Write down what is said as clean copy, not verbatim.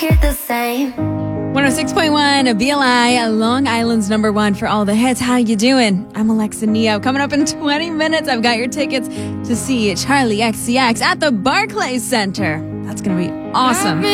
hear the same. 106.1 BLI, Long Island's #1 for all the hits. How you doing? I'm Alexa Neo. Coming up in 20 minutes, I've got your tickets to see Charlie XCX at the Barclays Center. That's going to be awesome.